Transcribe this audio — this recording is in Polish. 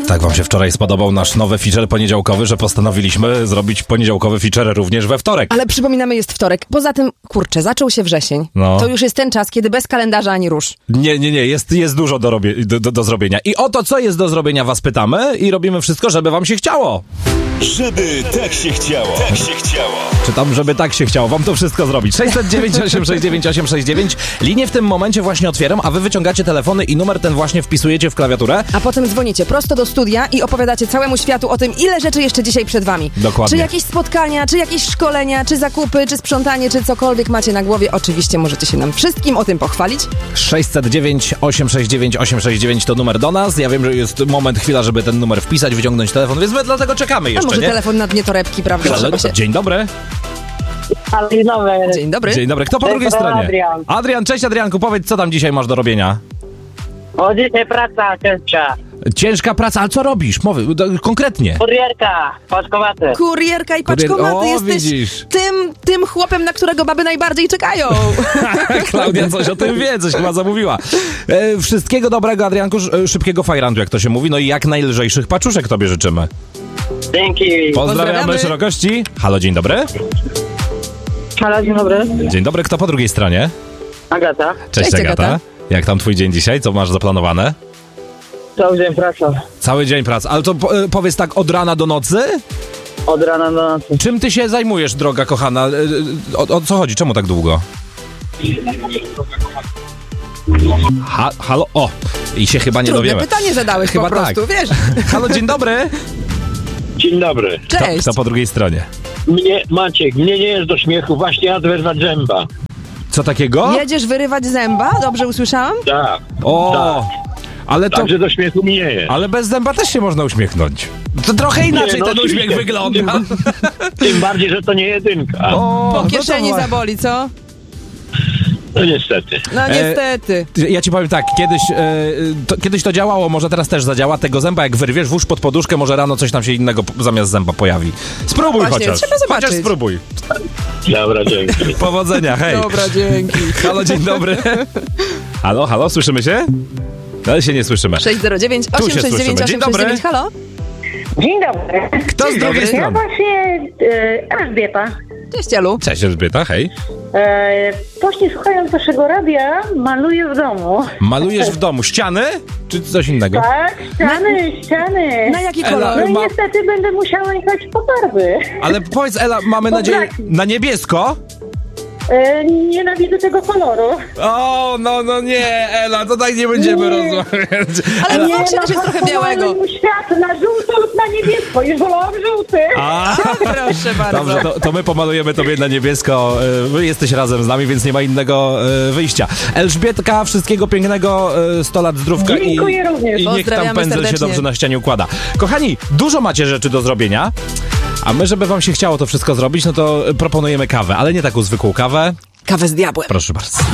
Tak wam się wczoraj spodobał nasz nowy feature poniedziałkowy, że postanowiliśmy zrobić poniedziałkowy feature również we wtorek. Ale przypominamy, jest wtorek. Poza tym, kurczę, zaczął się wrzesień. No. To już jest ten czas, kiedy bez kalendarza ani rusz. Nie, jest dużo do zrobienia. I o to, co jest do zrobienia, was pytamy i robimy wszystko, żeby wam się chciało. Żeby tak się chciało. Tak się chciało. Czy tam, żeby tak się chciało wam to wszystko zrobić. 609 869 869. Linię w tym momencie właśnie otwieram, a wy wyciągacie telefony i numer ten właśnie wpisujecie w klawiaturę. A potem dzwonicie prosto do studia i opowiadacie całemu światu o tym, ile rzeczy jeszcze dzisiaj przed wami. Dokładnie. Czy jakieś spotkania, czy jakieś szkolenia, czy zakupy, czy sprzątanie, czy cokolwiek macie na głowie. Oczywiście możecie się nam wszystkim o tym pochwalić. 609 869 869 to numer do nas. Ja wiem, że jest moment, chwila, żeby ten numer wpisać, wyciągnąć telefon, więc my dlatego czekamy jeszcze, A może nie? telefon na dnie torebki, prawda? Ale, dzień dobry. Dzień dobry. Dzień dobry. Dzień dobry. Kto po Cześć, drugiej to stronie? Adrian. Adrian, cześć Adrianku, powiedz, co tam dzisiaj masz do robienia? O, dzisiaj praca ciężka. Ciężka praca, ale co robisz? Konkretnie. Kurierka, paczkomaty. Kurierka i paczkomaty. O, Jesteś widzisz. tym chłopem, na którego baby najbardziej czekają. Klaudia coś o tym wie, coś chyba zamówiła. Wszystkiego dobrego, Adrianku, szybkiego fajrandu, jak to się mówi, no i jak najlżejszych paczuszek tobie życzymy. Dzięki. Pozdrawiamy szerokości. Halo, dzień dobry. Halo, dzień dobry. Dzień dobry, kto po drugiej stronie? Agata. Cześć Agata. Jak tam twój dzień dzisiaj? Co masz zaplanowane? Cały dzień praca. Cały dzień pracy. Ale to powiedz tak, od rana do nocy? Od rana do nocy. Czym ty się zajmujesz, droga kochana? O co chodzi? Czemu tak długo? Halo? O! I się chyba nie Trudne dowiemy. pytanie zadałeś Chyba po prostu, wiesz. Halo, dzień dobry. Dzień dobry. Cześć. Kto po drugiej stronie? Maciek, mnie nie jest do śmiechu, właśnie jadę wyrwać zęba. Co takiego? Jedziesz wyrywać zęba? Dobrze usłyszałam? Tak. O! Tak. Ale to... Także do śmiechu mi nie jest. Ale bez zęba też się można uśmiechnąć. To trochę inaczej no ten uśmiech oczywiście. wygląda. Tym bardziej, że to nie jedynka. O, Po no kieszeni to... zaboli, co? No niestety. No niestety. Ja ci powiem tak, kiedyś to działało, może teraz też zadziała. Tego zęba jak wyrwiesz, włóż pod poduszkę, może rano coś tam się innego zamiast zęba pojawi. Spróbuj Właśnie, chociaż. trzeba zobaczyć. Chociaż spróbuj. Dobra, dzięki. Powodzenia, hej. Dobra, dzięki. Halo, dzień dobry. Halo, słyszymy się? Ale się nie słyszymy. 609 Tu się 869 słyszymy. Dzień dobry. 869. Halo? Dzień dobry. Kto z drugiej Ja strony? właśnie Elżbieta. Cześć, Elu. Cześć Elżbieta, hej. Właśnie słuchając waszego radia, maluję w domu. Malujesz w domu ściany? Czy coś innego? Tak, ściany. Na jaki Ela, kolor? No i niestety będę musiała jechać po farby. Ale powiedz Ela, mamy nadzieję na niebiesko? Nienawidzę tego koloru. O, no nie, Ela, to tak nie będziemy rozmawiać. Ale włączy też jest trochę białego. Maluję mu świat na żółto lub na niebiesko. Już wolałam żółty. Proszę bardzo. Dobrze, to my pomalujemy tobie na niebiesko. Wy jesteś razem z nami, więc nie ma innego wyjścia. Elżbietka, wszystkiego pięknego, 100 lat zdrówka Dziękuję również. i niech tam Pozdrawiamy pędzel się serdecznie. dobrze na ścianie układa. Kochani, dużo macie rzeczy do zrobienia, a my, żeby wam się chciało to wszystko zrobić, no to proponujemy kawę, ale nie taką zwykłą kawę. Kawę z diabłem. Proszę bardzo.